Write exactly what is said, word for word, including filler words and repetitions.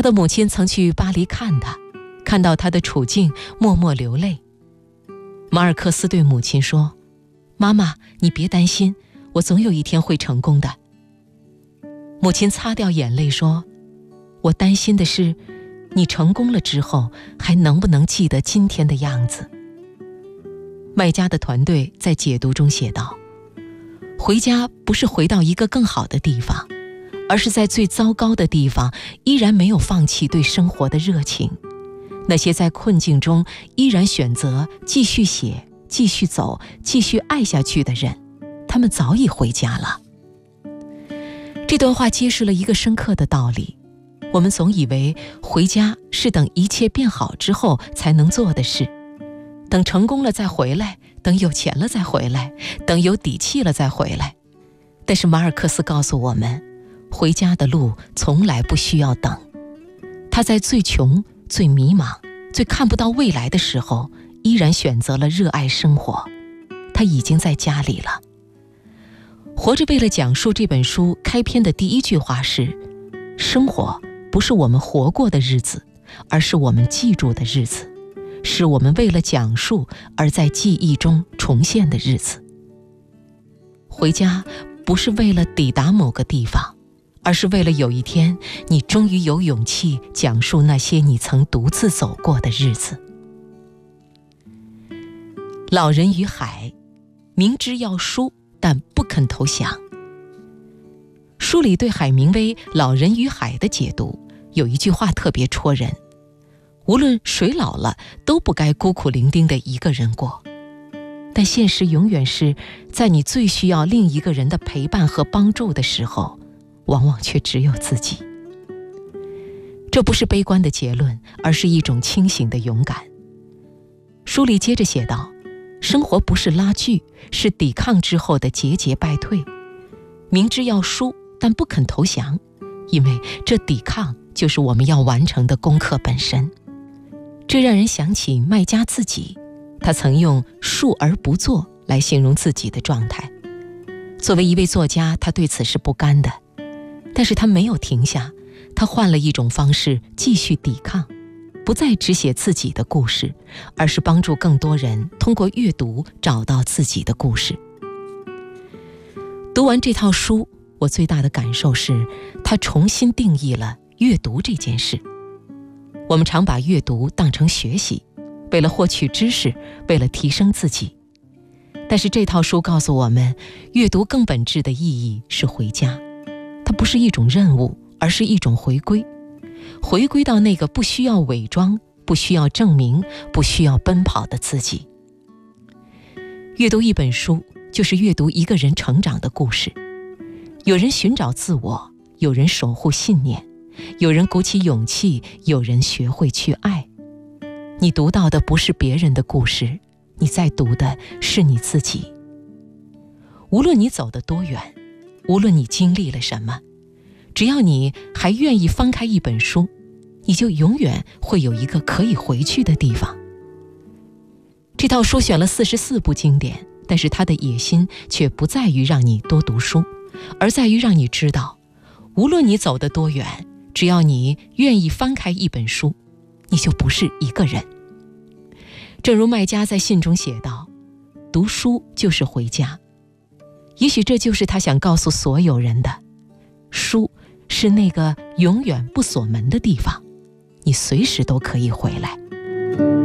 他的母亲曾去巴黎看他，看到他的处境，默默流泪。马尔克斯对母亲说：妈妈，你别担心，我总有一天会成功的。母亲擦掉眼泪说：我担心的是，你成功了之后，还能不能记得今天的样子。麦家的团队在解读中写道：回家不是回到一个更好的地方，而是在最糟糕的地方依然没有放弃对生活的热情。那些在困境中依然选择继续写、继续走、继续爱下去的人，他们早已回家了。这段话揭示了一个深刻的道理：我们总以为回家是等一切变好之后才能做的事，等成功了再回来，等有钱了再回来，等有底气了再回来。但是马尔克斯告诉我们，回家的路从来不需要等。他在最穷、最迷茫、最看不到未来的时候，依然选择了热爱生活。他已经在家里了。活着为了讲述这本书开篇的第一句话是：生活不是我们活过的日子，而是我们记住的日子，是我们为了讲述而在记忆中重现的日子。回家不是为了抵达某个地方，而是为了有一天你终于有勇气讲述那些你曾独自走过的日子。老人与海，明知要输，但不肯投降。书里对海明威《老人与海》的解读有一句话特别戳人：无论谁老了，都不该孤苦伶仃的一个人过。但现实永远是在你最需要另一个人的陪伴和帮助的时候，往往却只有自己。这不是悲观的结论，而是一种清醒的勇敢。书里接着写道：生活不是拉锯，是抵抗之后的节节败退。明知要输，但不肯投降，因为这抵抗就是我们要完成的功课本身。这让人想起麦家自己，他曾用述而不作来形容自己的状态。作为一位作家，他对此是不甘的，但是他没有停下，他换了一种方式继续抵抗，不再只写自己的故事，而是帮助更多人通过阅读找到自己的故事。读完这套书，我最大的感受是，它重新定义了阅读这件事。我们常把阅读当成学习，为了获取知识，为了提升自己。但是这套书告诉我们，阅读更本质的意义是回家。它不是一种任务，而是一种回归。回归到那个不需要伪装、不需要证明、不需要奔跑的自己。阅读一本书，就是阅读一个人成长的故事。有人寻找自我，有人守护信念，有人鼓起勇气，有人学会去爱。你读到的不是别人的故事，你在读的是你自己。无论你走得多远，无论你经历了什么，只要你还愿意翻开一本书，你就永远会有一个可以回去的地方。这套书选了四十四部经典，但是它的野心却不在于让你多读书，而在于让你知道，无论你走得多远，只要你愿意翻开一本书，你就不是一个人。正如麦家在信中写道：读书就是回家。也许这就是他想告诉所有人的，书是那个永远不锁门的地方，你随时都可以回来。